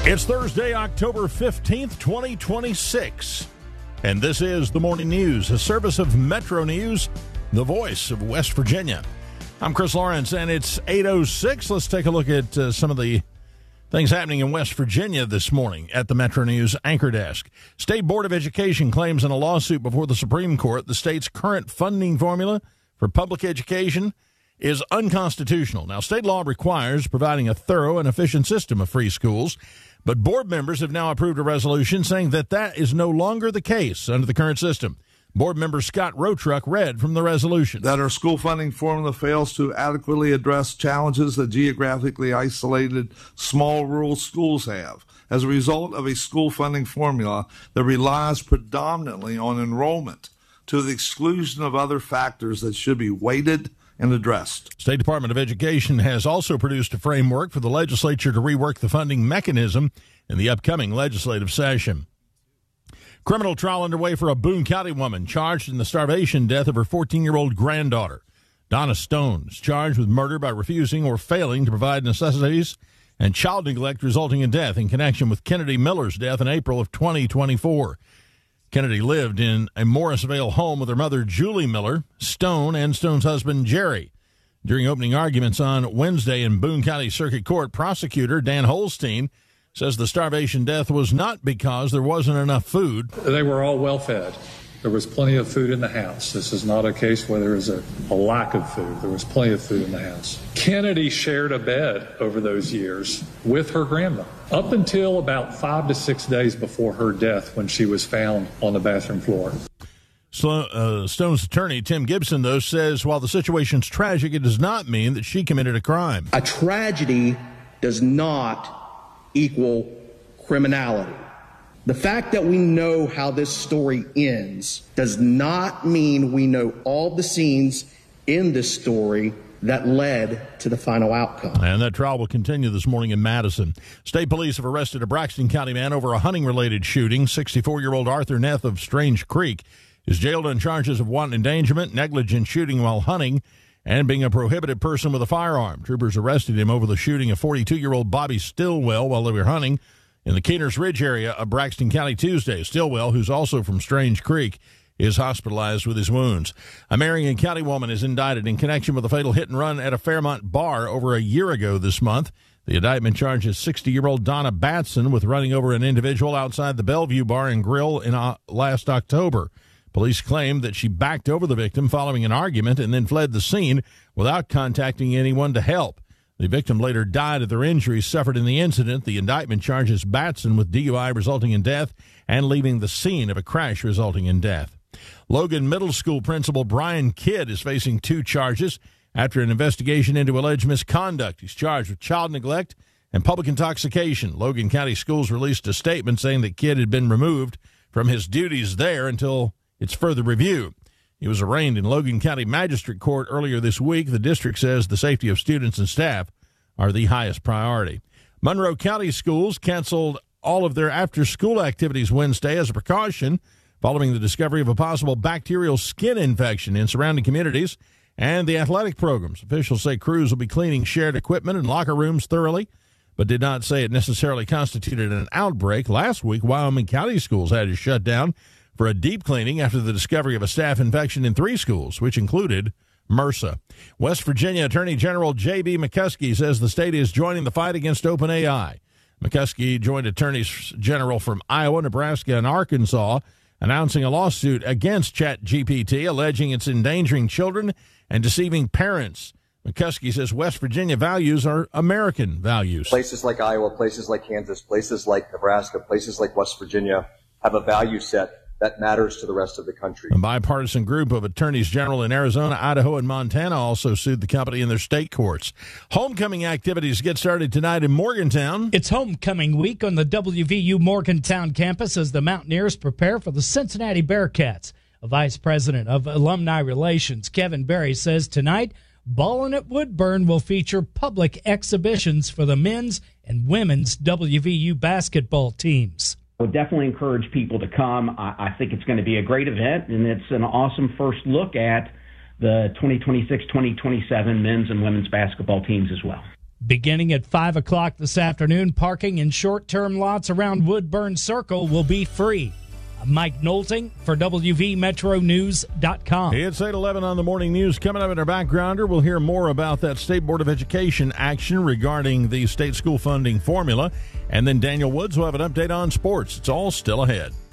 It's Thursday, October 15th, 2026, and this is the Morning News, a service of Metro News, the voice of West Virginia. I'm Chris Lawrence, and it's 8:06. Let's take a look at some of the things happening in West Virginia this morning at the Metro News Anchor Desk. State Board of Education claims in a lawsuit before the Supreme Court the state's current funding formula for public education is unconstitutional. Now, state law requires providing a thorough and efficient system of free schools, but board members have now approved a resolution saying that that is no longer the case under the current system. Board member Scott Rotruck read from the resolution. That our school funding formula fails to adequately address challenges that geographically isolated small rural schools have as a result of a school funding formula that relies predominantly on enrollment to the exclusion of other factors that should be weighted and addressed. State Department of Education has also produced a framework for the legislature to rework the funding mechanism in the upcoming legislative session. Criminal trial underway for a Boone County woman charged in the starvation death of her 14-year-old granddaughter. Donna Stone is charged with murder by refusing or failing to provide necessities and child neglect resulting in death in connection with Kennedy Miller's death in April of 2024. Kennedy lived in a Morrisvale home with her mother, Julie Miller, Stone, and Stone's husband, Jerry. During opening arguments on Wednesday in Boone County Circuit Court, prosecutor Dan Holstein says the starvation death was not because there wasn't enough food. They were all well fed. There was plenty of food in the house. This is not a case where there is a lack of food. There was plenty of food in the house. Kennedy shared a bed over those years with her grandma up until about 5 to 6 days before her death when she was found on the bathroom floor. Stone's attorney, Tim Gibson, though, says while the situation's tragic, it does not mean that she committed a crime. A tragedy does not equal criminality. The fact that we know how this story ends does not mean we know all the scenes in this story that led to the final outcome. And that trial will continue this morning in Madison. State police have arrested a Braxton County man over a hunting-related shooting. 64-year-old Arthur Neff of Strange Creek is jailed on charges of wanton endangerment, negligent shooting while hunting, and being a prohibited person with a firearm. Troopers arrested him over the shooting of 42-year-old Bobby Stillwell while they were hunting in the Keeners Ridge area of Braxton County Tuesday. Stillwell, who's also from Strange Creek, is hospitalized with his wounds. A Marion County woman is indicted in connection with a fatal hit-and-run at a Fairmont bar over a year ago this month. The indictment charges 60-year-old Donna Batson with running over an individual outside the Bellevue Bar and Grill in last October. Police claim that she backed over the victim following an argument and then fled the scene without contacting anyone to help. The victim later died of their injuries suffered in the incident. The indictment charges Batson with DUI resulting in death and leaving the scene of a crash resulting in death. Logan Middle School principal Brian Kidd is facing 2 charges after an investigation into alleged misconduct. He's charged with child neglect and public intoxication. Logan County Schools released a statement saying that Kidd had been removed from his duties there until its further review. He was arraigned in Logan County Magistrate Court earlier this week. The district says the safety of students and staff are the highest priority. Monroe County Schools canceled all of their after-school activities Wednesday as a precaution following the discovery of a possible bacterial skin infection in surrounding communities and the athletic programs. Officials say crews will be cleaning shared equipment and locker rooms thoroughly, but did not say it necessarily constituted an outbreak. Last week, Wyoming County Schools had to shut down for a deep cleaning after the discovery of a staph infection in 3 schools, which included MRSA. West Virginia Attorney General J.B. McCuskey says the state is joining the fight against OpenAI. McCuskey joined attorneys general from Iowa, Nebraska, and Arkansas, announcing a lawsuit against ChatGPT, alleging it's endangering children and deceiving parents. McCuskey says West Virginia values are American values. Places like Iowa, places like Kansas, places like Nebraska, places like West Virginia have a value set that matters to the rest of the country. A bipartisan group of attorneys general in Arizona, Idaho, and Montana also sued the company in their state courts. Homecoming activities get started tonight in Morgantown. It's homecoming week on the WVU Morgantown campus as the Mountaineers prepare for the Cincinnati Bearcats. A vice president of alumni relations, Kevin Berry, says tonight, Ballin' at Woodburn will feature public exhibitions for the men's and women's WVU basketball teams. I would definitely encourage people to come. I think it's going to be a great event, and it's an awesome first look at the 2026-2027 men's and women's basketball teams as well. Beginning at 5 o'clock this afternoon, parking in short-term lots around Woodburn Circle will be free. I'm Mike Knowlting for WVMetroNews.com. It's 8:11 on the morning news. Coming up in our backgrounder, we'll hear more about that State Board of Education action regarding the state school funding formula. And then Daniel Woods will have an update on sports. It's all still ahead.